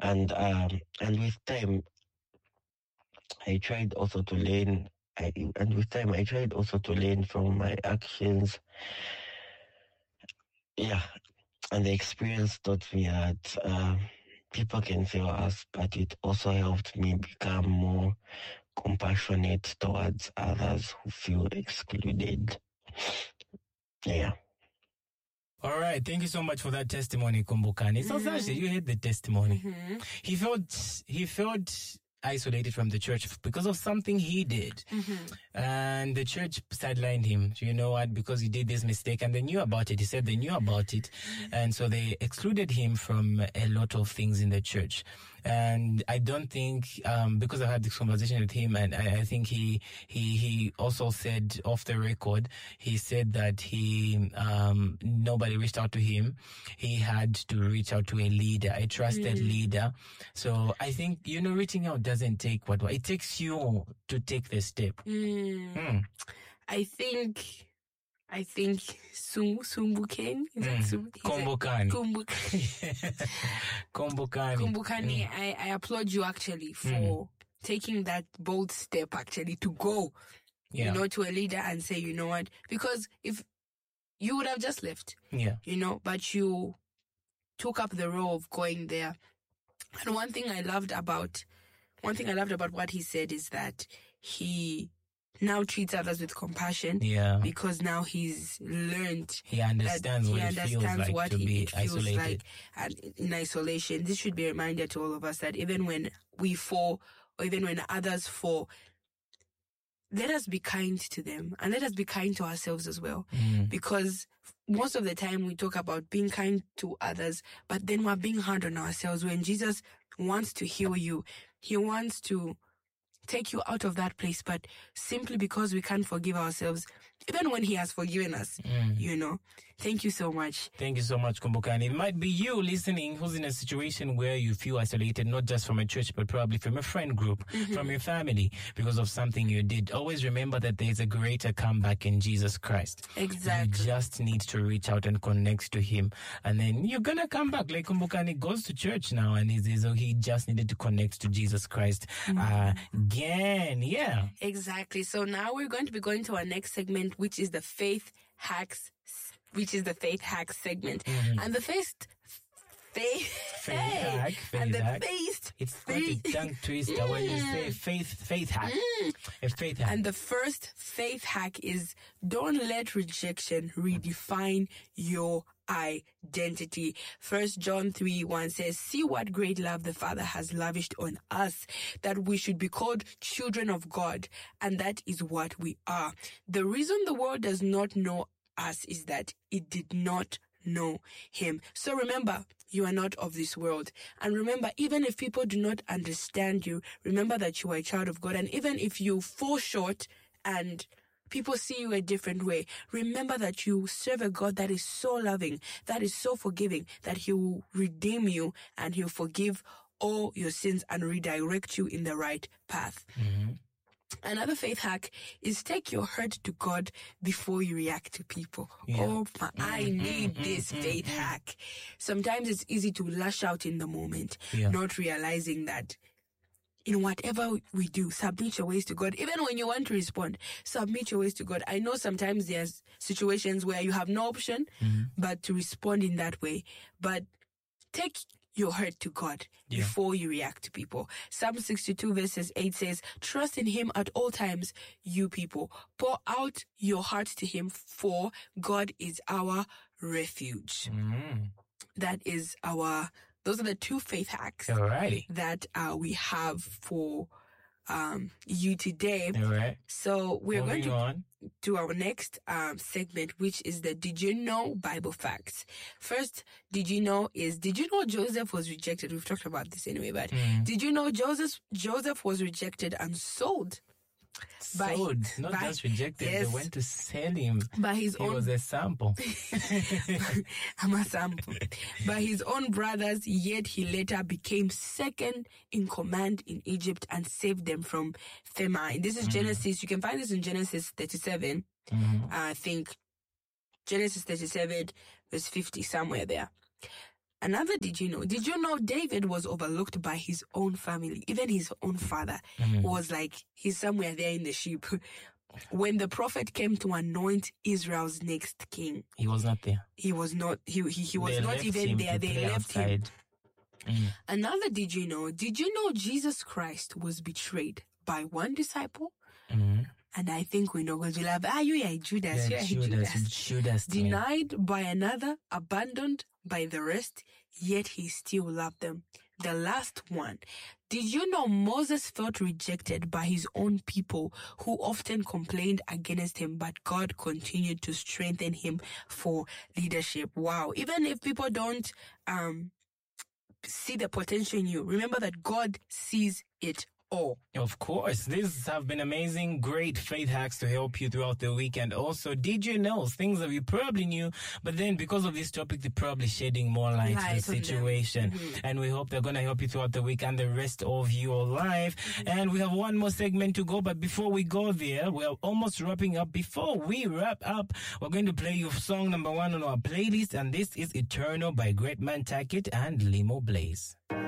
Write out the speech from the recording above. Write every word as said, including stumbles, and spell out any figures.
And um, and with time, I tried also to learn. I, and with time, I tried also to learn from my actions. Yeah, and the experience taught me that uh, people can fail us, but it also helped me become more compassionate towards others who feel excluded. Yeah. All right. Thank you so much for that testimony, Kumbukani. So, Mhm. Sasha, you heard the testimony. Mhm. He felt, he felt isolated from the church because of something he did. Mhm. And the church sidelined him. You know what? Because he did this mistake and they knew about it. He said they knew about it. And so they excluded him from a lot of things in the church. And I don't think, um, because I had this conversation with him, and I, I think he, he, he also said off the record, he said that he, um, nobody reached out to him. He had to reach out to a leader, a trusted Mm. leader. So I think, you know, reaching out doesn't take what, it takes you to take the step. Mm. Mm. I think, I think Sum, Sumbukani, is that Mm. Sum? he's a- Kumbukani. Kumbukani. Kumbukani. Kumbukani, Mm. I, I applaud you actually for taking that bold step actually to go, Yeah. you know, to a leader and say, you know what, because if you would have just left, Yeah. you know, but you took up the role of going there. And one thing I loved about, one thing I loved about what he said is that he now treats others with compassion Yeah. because now he's learned He understands that what he it feels understands like what to he, be it feels isolated. like and in isolation. This should be a reminder to all of us that even when we fall or even when others fall, let us be kind to them and let us be kind to ourselves as well. Mm. Because most of the time we talk about being kind to others, but then we're being hard on ourselves. When Jesus wants to heal you, he wants to take you out of that place, but simply because we can't forgive ourselves, even when he has forgiven us, Mm. you know. Thank you so much. Thank you so much, Kumbukani. It might be you listening who's in a situation where you feel isolated, not just from a church, but probably from a friend group, Mm-hmm. from your family, because of something you did. Always remember that there's a greater comeback in Jesus Christ. Exactly. You just need to reach out and connect to him. And then you're going to come back. Like Kumbukani goes to church now and he's, he's, he just needed to connect to Jesus Christ uh, again. Yeah. Exactly. So now we're going to be going to our next segment, which is the faith hacks, which is the faith hacks segment. Mhm. And the faith, faith, Faith hey, hack, and faith the hack. faith, It's quite a faith- tongue twister when you say faith, faith hack. A faith hack. And the first faith hack is don't let rejection redefine your identity. First John three one says, see what great love the Father has lavished on us, that we should be called children of God, and that is what we are. The reason the world does not know us is that it did not know him. So remember, you are not of this world. And remember, even if people do not understand you, remember that you are a child of God. And even if you fall short and people see you a different way, remember that you serve a God that is so loving, that is so forgiving, that he will redeem you and he'll forgive all your sins and redirect you in the right path. Mhm. Another faith hack is take your hurt to God before you react to people. Yeah. Oh, my, I need this faith hack. Sometimes it's easy to lash out in the moment, Yeah. not realizing that in whatever we do, submit your ways to God. Even when you want to respond, submit your ways to God. I know sometimes there's situations where you have no option but to respond in that way. But take your hurt to God Yeah. before you react to people. Psalm sixty-two verses eight says, trust in him at all times, you people. Pour out your heart to him, for God is our refuge. Mm. That is our, those are the two faith hacks Alrighty. that uh, we have for um, you today. All right. So we're Moving going to on. to our next um, segment, which is the Did You Know Bible Facts. First, Did You Know is, did you know Joseph was rejected? We've talked about this anyway, but Mm. did you know Joseph Joseph was rejected and sold by- Sold, not by- just rejected. yes. They went to sell him. by his He own was a sample. I'm a sample. By his own brothers, yet he later became second in command in Egypt and saved them from famine. This is Genesis. You can find this in Genesis thirty-seven. Mhm. I think Genesis thirty-seven, verse fifty, somewhere there. Another, did you know? Did you know David was overlooked by his own family? Even his own father mm. was like, he's somewhere there in the sheep. When the prophet came to anoint Israel's next king, he was not there. He was not, he, he, he was they not even there. They left outside. him. Mm. Another, did you know? Did you know Jesus Christ was betrayed by one disciple? Mm. And I think we know because we love, ah, you are Judas, yeah, you are Judas, Judas. Judas. Denied by another, abandoned by the rest, yet he still loved them. The last one. Did you know Moses felt rejected by his own people who often complained against him, but God continued to strengthen him for leadership? Wow. Even if people don't um, see the potential in you, remember that God sees it all. Of course, these have been amazing, great faith hacks to help you throughout the week. And also, did you know things that you probably knew, but then because of this topic, they're probably shedding more light, light to the situation. Mm-hmm. And we hope they're going to help you throughout the week and the rest of your life. Mm-hmm. And we have one more segment to go, but before we go there, we're almost wrapping up. Before we wrap up, we're going to play you song number one on our playlist, and this is Eternal by Great Man Tackett and Limo Blaze.